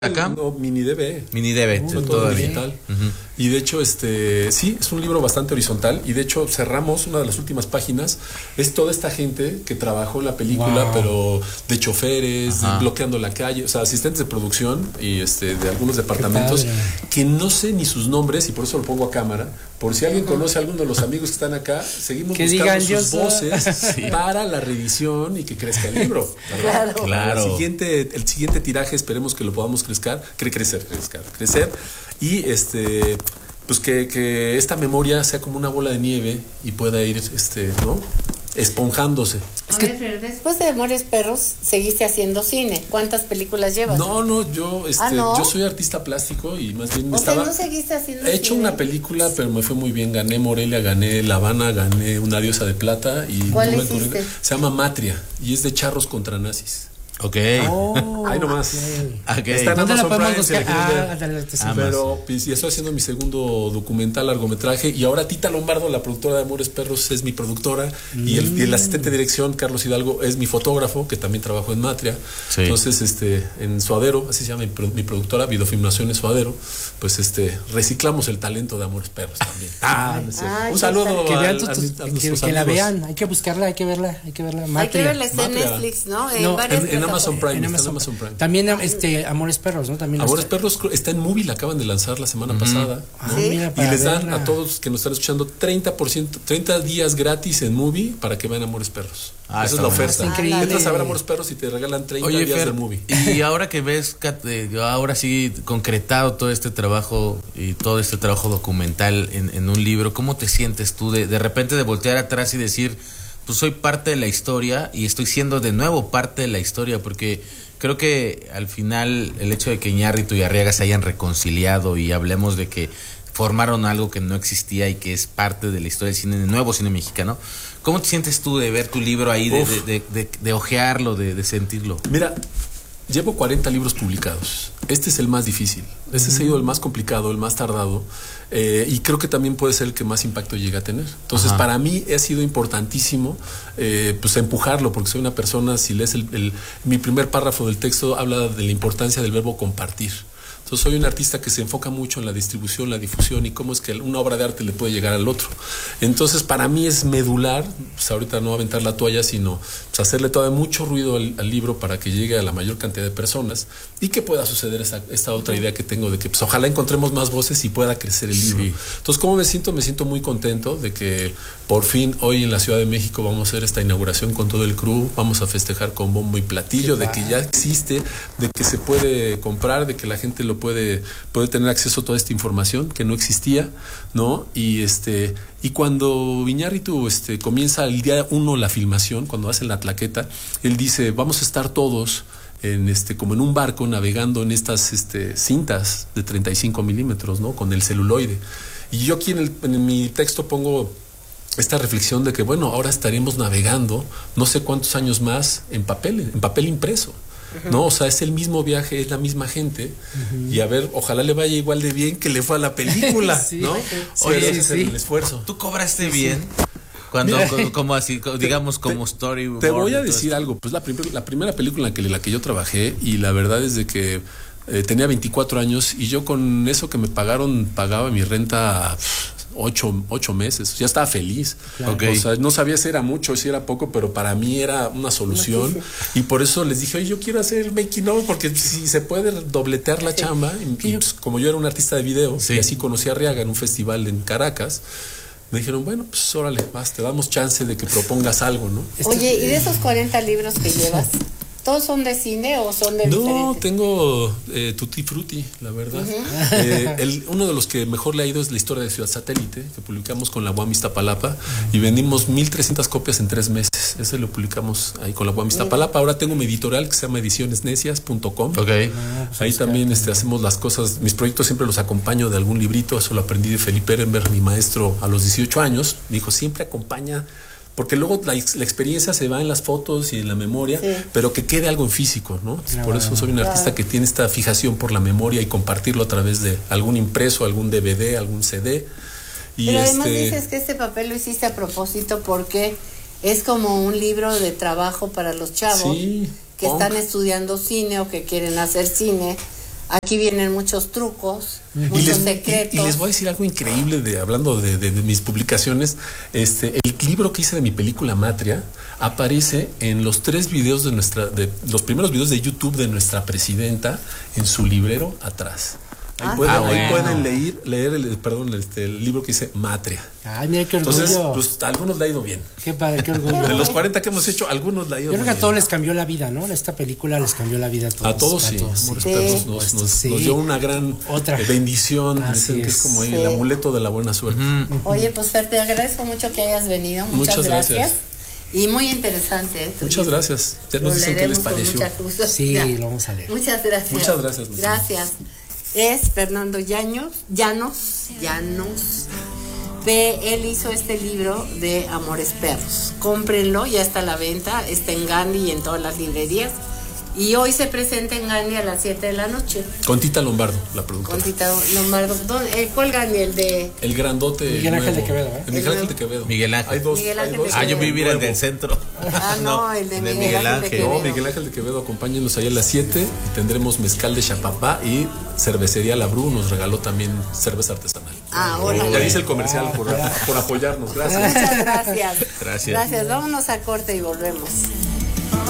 acá. No, mini DB. Mini DB, todo digital. Y de hecho, sí, es un libro bastante horizontal. Y de hecho, cerramos una de las últimas páginas. Es toda esta gente que trabajó en la película, pero de choferes, bloqueando la calle, o sea, asistentes de producción y de algunos departamentos que no sé ni sus nombres, y por eso lo pongo a cámara. Por si alguien conoce a alguno de los amigos que están acá, seguimos que buscando sus voces para la revisión y que crezca el libro. Claro. El siguiente tiraje esperemos que lo podamos crecer y pues que esta memoria sea como una bola de nieve y pueda ir ¿no? esponjándose. A ver, Fer, después de Amores Perros seguiste haciendo cine. ¿Cuántas películas llevas? No, yo yo soy artista plástico y más bien ¿no seguiste haciendo he hecho cine? una película, pero me fue muy bien. Gané Morelia, gané La Habana, gané Una diosa de plata y ¿cuál hiciste? Se llama Matria y es de charros contra nazis. Ok. Ahí nomás. Okay. Está en ¿Dónde la Amazon podemos Prime, buscar? pero pues, y estoy haciendo mi segundo documental, largometraje, y ahora Tita Lombardo, la productora de Amores Perros, es mi productora, y el asistente de dirección, Carlos Hidalgo, es mi fotógrafo, que también trabajó en Matria. Sí. Entonces, en Suadero, así se llama mi productora, Videofilmaciones Suadero, pues reciclamos el talento de Amores Perros también. Un saludo que la vean, hay que buscarla, hay que verla. Matria. Hay que verla, está en Netflix, ¿no? En Amazon Prime, está en Amazon Prime. También Amores Perros, ¿no? También Amores Perros está en Movie, la acaban de lanzar la semana pasada. ¿Sí? Y les dan a todos que nos están escuchando 30 días gratis en Movie para que vean Amores Perros. Esa es la oferta. Entras a ver Amores Perros y te regalan 30 días de Movie. Y ahora que ves, ahora sí concretado todo este trabajo y todo este trabajo documental en un libro, ¿cómo te sientes tú de repente de voltear atrás y decir, pues soy parte de la historia y estoy siendo de nuevo parte de la historia? Porque creo que al final el hecho de que Iñárritu y Arriaga se hayan reconciliado y hablemos de que formaron algo que no existía y que es parte de la historia del cine, del nuevo cine mexicano, ¿cómo te sientes tú de ver tu libro ahí, de ojearlo, de sentirlo? Mira, llevo 40 libros publicados. Este es el más difícil. Este ha sido el más complicado, el más tardado. Y creo que también puede ser el que más impacto llega a tener. Entonces, para mí ha sido importantísimo pues empujarlo, porque soy una persona, si lees mi primer párrafo del texto, habla de la importancia del verbo compartir. Entonces soy un artista que se enfoca mucho en la distribución, la difusión y cómo es que una obra de arte le puede llegar al otro. Entonces para mí es medular, pues ahorita no aventar la toalla, sino pues hacerle todavía mucho ruido al libro para que llegue a la mayor cantidad de personas y que pueda suceder esta otra idea que tengo de que pues ojalá encontremos más voces y pueda crecer el libro. Entonces, ¿cómo me siento? Me siento muy contento de que por fin hoy en la Ciudad de México vamos a hacer esta inauguración con todo el crew, vamos a festejar con bombo y platillo, de que ya existe, de que se puede comprar, de que la gente lo puede tener acceso a toda esta información que no existía, ¿no? Y cuando Iñárritu comienza el día 1 la filmación, cuando hacen la plaqueta, él dice, vamos a estar todos como en un barco navegando en estas cintas de 35 milímetros, ¿no? Con el celuloide. Y yo aquí en mi texto pongo esta reflexión de que, bueno, ahora estaremos navegando no sé cuántos años más en papel impreso. No, o sea, es el mismo viaje, es la misma gente, y a ver, ojalá le vaya igual de bien que le fue a la película, ¿no? Oye, el esfuerzo. ¿Tú cobraste bien? Cuando, como así, digamos, como storyboard. Te voy a decir algo, pues la primera película en la que yo trabajé, y la verdad es de que tenía 24 años, y yo con eso que me pagaba mi renta 8 meses, ya estaba feliz. Claro. O sea, no sabía si era mucho, si era poco, pero para mí era una solución. Y por eso les dije, oye, yo quiero hacer el making of, porque si se puede dobletear la chamba. Y pues, como yo era un artista de video, y así conocí a Arriaga en un festival en Caracas, me dijeron, bueno, pues órale, te damos chance de que propongas algo, ¿no? Oye, ¿y de esos 40 libros que llevas, todos son de cine o son de diferentes? No, tengo Tutti Frutti, la verdad. Uno de los que mejor le ha ido es La historia de Ciudad Satélite, que publicamos con la UAM Iztapalapa, y vendimos 1,300 copias en 3 meses. Ese lo publicamos ahí con la UAM Iztapalapa. Ahora tengo mi editorial que se llama edicionesnecias.com. Ahí también hacemos las cosas. Mis proyectos siempre los acompaño de algún librito. Eso lo aprendí de Felipe Ehrenberg, mi maestro, a los 18 años. Me dijo, siempre acompaña, porque luego la experiencia se va en las fotos y en la memoria, pero que quede algo en físico, ¿no? Por eso soy un artista que tiene esta fijación por la memoria y compartirlo a través de algún impreso, algún DVD, algún CD. Pero además dices que este papel lo hiciste a propósito porque es como un libro de trabajo para los chavos que están estudiando cine o que quieren hacer cine. Aquí vienen muchos trucos, muchos secretos. Y les voy a decir algo increíble hablando de mis publicaciones. El libro que hice de mi película Matria aparece en los 3 videos de los primeros videos de YouTube de nuestra presidenta en su librero atrás. Ahí pueden leer el libro que dice Matria. Ay, mira qué orgullo. Entonces, pues a algunos le ha ido bien. Qué padre, qué orgullo. De los 40 que hemos hecho, algunos le ha ido bien. Yo creo que a todos les cambió la vida, ¿no? Esta película les cambió la vida a todos. A todos sí. Amores Perros nos dio una gran bendición. Es como el amuleto de la buena suerte. Oye, pues Fer, te agradezco mucho que hayas venido. Muchas gracias. Y muy interesante. Muchas gracias. Ya nos dicen qué les pareció. Sí, lo vamos a leer. Muchas gracias. Muchas gracias. Gracias. Es Fernando Llanos. Él hizo este libro de Amores Perros. Cómprenlo, ya está a la venta. Está en Gandhi y en todas las librerías. Y hoy se presenta en Gandhi a las 7 de la noche. Con Tita Lombardo, la productora. Con Tita Lombardo. ¿Cuál Gandhi? El grandote. Miguel Ángel de Quevedo, ¿eh? Miguel Ángel de Quevedo. Miguel Ángel. Hay dos. Yo viví el del centro. No, el de Miguel Ángel de Quevedo. No, Miguel Ángel de Quevedo, acompáñenos ahí a las 7 y tendremos mezcal de Chapapá y cervecería La Bru nos regaló también cerveza artesanal. Ya dice el comercial por apoyarnos. Gracias. Muchas gracias. Gracias. Vámonos a corte y volvemos.